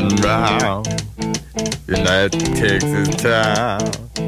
riding round in that Texas town,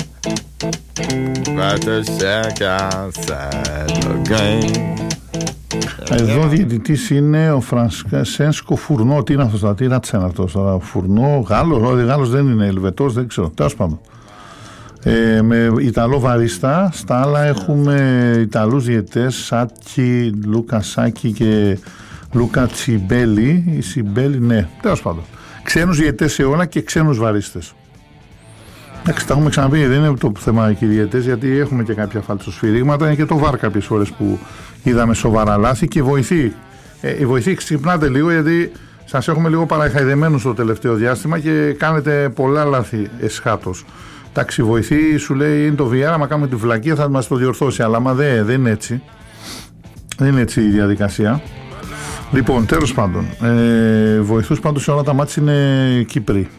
about to shack outside the game. Εδώ ο διαιτητής είναι ο Φρανσέσκο Φουρνό. Τι είναι αυτός, τι ράτσε είναι αυτός τώρα? Φουρνό, Γάλλος? Γάλλος δεν είναι, Ελβετός, δεν ξέρω. Τέλος πάντων. Με Ιταλό βαρίστα. Στα άλλα έχουμε Ιταλούς διαιτητές, Σάκη, Λούκα Σάκη και Λούκα Τσιμπέλη. Η Τσιμπέλη, ναι, τέλος πάντων. Ξένους διαιτητές σε όλα και ξένους βαρίστες. Εντάξει, τα έχουμε ξαναπεί, δεν είναι το θέμα οι διαιτητές, γιατί έχουμε και κάποια φαλτσοσφυρίγματα. Είναι και το βαρ κάποιες φορές που είδαμε σοβαρά λάθη και βοηθεί. Η βοηθή ξυπνάτε λίγο, γιατί σας έχουμε λίγο παραχαϊδεμένους το τελευταίο διάστημα και κάνετε πολλά λάθη εσχάτως. Εντάξει, βοηθή σου λέει είναι το VR, άμα κάνουμε τη βλακία θα μας το διορθώσει, αλλά άμα δεν είναι έτσι. Δεν είναι έτσι η διαδικασία. Λοιπόν, τέλος πάντων, βοηθούς πάντως σε όλα τα μάτια είναι Κύπροι.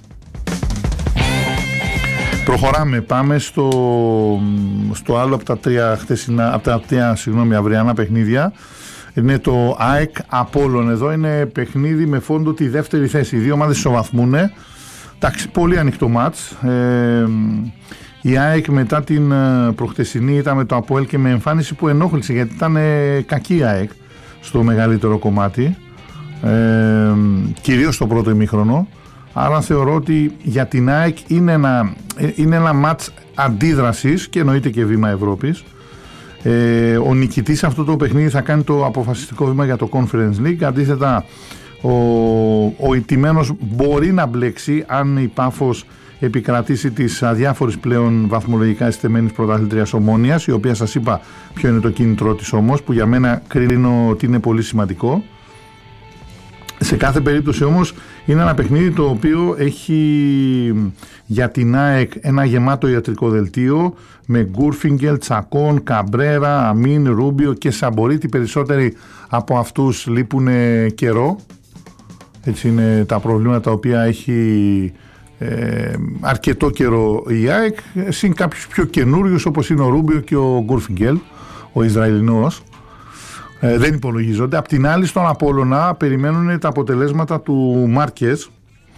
Προχωράμε, πάμε στο άλλο από τα τρία αυριανά παιχνίδια. Είναι το ΑΕΚ Απόλλων. Εδώ είναι παιχνίδι με φόντο τη δεύτερη θέση. Οι δύο ομάδες ισοβαθμούν. Εντάξει, πολύ ανοιχτό μάτς. Η ΑΕΚ μετά την προχτεσινή ήταν με το Αποέλ και με εμφάνιση που ενόχλησε, γιατί ήταν κακή η ΑΕΚ στο μεγαλύτερο κομμάτι, κυρίως στο πρώτο ημίχρονο. Άρα θεωρώ ότι για την ΑΕΚ είναι ένα μάτς αντίδρασης και εννοείται και βήμα Ευρώπης. Ο νικητής αυτό το παιχνίδι θα κάνει το αποφασιστικό βήμα για το Conference League. Αντίθετα, ο ηττημένος μπορεί να μπλέξει αν η Πάφος επικρατήσει τις αδιάφορες πλέον βαθμολογικά εισθεμένης πρωταθλήτριας Ομόνοιας, η οποία σας είπα ποιο είναι το κίνητρό της όμως, που για μένα κρίνω ότι είναι πολύ σημαντικό. Σε κάθε περίπτωση όμως είναι ένα παιχνίδι το οποίο έχει για την ΑΕΚ ένα γεμάτο ιατρικό δελτίο με Γκούρφιγκελ, Τσακών, Καμπρέρα, Αμίν, Ρούμπιο και Σαμπορίτη. Περισσότεροι από αυτούς λείπουν καιρό. Έτσι είναι τα προβλήματα τα οποία έχει αρκετό καιρό η ΑΕΚ, συν κάποιους πιο καινούριους όπως είναι ο Ρούμπιο και ο Γκούρφιγκελ, ο Ισραηλινός. Δεν υπολογίζονται. Απ' την άλλη, στον Απόλλωνα περιμένουν τα αποτελέσματα του Μάρκες.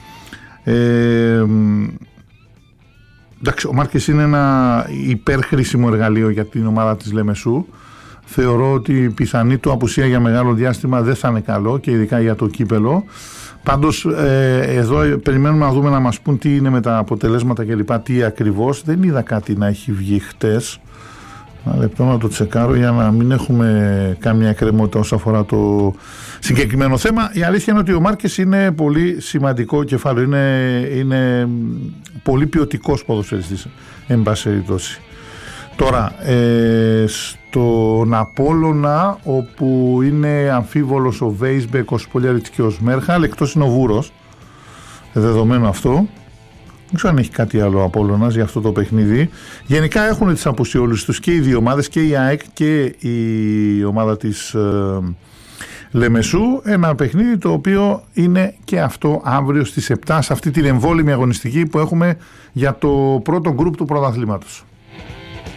Εντάξει, ο Μάρκες είναι ένα υπερχρήσιμο εργαλείο για την ομάδα της Λεμεσού. Θεωρώ ότι η πιθανή του απουσία για μεγάλο διάστημα δεν θα είναι καλό, και ειδικά για το κύπελο. Πάντως εδώ περιμένουμε να δούμε, να μας πούν τι είναι με τα αποτελέσματα και λοιπά, τι ακριβώς. Δεν είδα κάτι να έχει βγει χτες. Ένα λεπτό να το τσεκάρω για να μην έχουμε κάμια εκκρεμότητα όσον αφορά το συγκεκριμένο θέμα. Η αλήθεια είναι ότι ο Μάρκες είναι πολύ σημαντικό κεφάλαιο. Είναι πολύ ποιοτικός ποδοσφαιριστής, εν πάση περιπτώσει. Τώρα, στον Απόλλωνα, όπου είναι αμφίβολος ο Βέισμπεκ, ο Σπολιαριτς και ο Σμέρχαλ, εκτός είναι ο Βούρος, δεδομένο αυτό. Δεν ξέρω αν έχει κάτι άλλο ο Απόλλωνας για αυτό το παιχνίδι. Γενικά έχουν τις απουσιόλους τους και οι δύο ομάδες, και η ΑΕΚ και η ομάδα της Λεμεσού. Ένα παιχνίδι το οποίο είναι και αυτό αύριο στις 7, σε αυτή την εμβόλυμη αγωνιστική που έχουμε για το πρώτο γκρουπ του πρωταθλήματος.